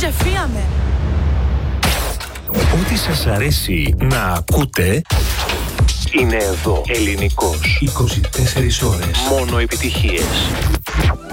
Ξεφύγαμε. Ό,τι σας αρέσει να ακούτε είναι εδώ. Ελληνικός. 24 ώρες. Μόνο επιτυχίες.